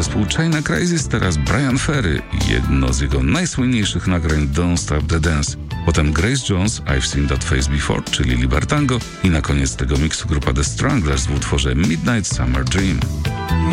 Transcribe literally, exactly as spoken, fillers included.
zespół China Crisis, teraz Bryan Ferry i jedno z jego najsłynniejszych nagrań Don't Stop the Dance. Potem Grace Jones, I've Seen That Face Before, czyli Libertango i na koniec tego miksu grupa The Stranglers w utworze Midnight Summer Dream.